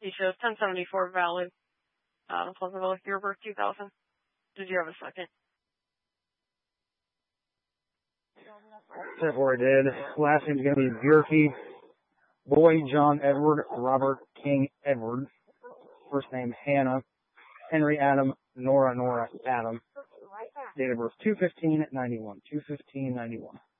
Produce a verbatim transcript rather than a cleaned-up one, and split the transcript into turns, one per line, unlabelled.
He shows ten seventy-four valid. Uh, Pleasantville, year of birth two thousand. Did you have a second?
Before I did. Last name's going to be Bjerke. Boy, John Edward, Robert King Edward. First name, Hannah. Henry Adam, Nora Nora Adam. Date of birth, two fifteen ninety-one. two fifteen ninety-one.